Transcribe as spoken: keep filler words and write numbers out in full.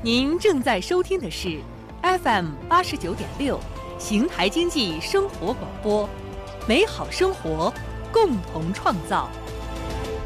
您正在收听的是 F M 八十九点六邢台经济生活广播，美好生活，共同创造。